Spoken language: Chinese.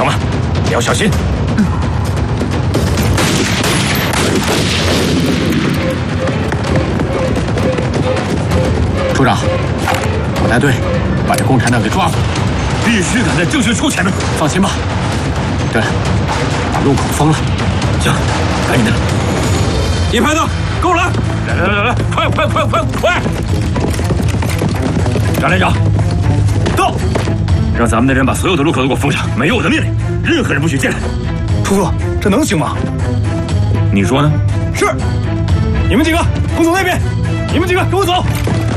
小们，你要小心。 处长，我带队把这共产党给抓了， 必须赶在郑学初前面。 放心吧。对了，把路口封了。 行，赶紧的。一排的，跟我来！来，快！张连长，到！让咱们的人把所有的路口都给我封上，没有我的命令，任何人不许进来。 叔叔，这能行吗？ 你说呢？ 是。你们几个跟我走那边，你们几个跟我走。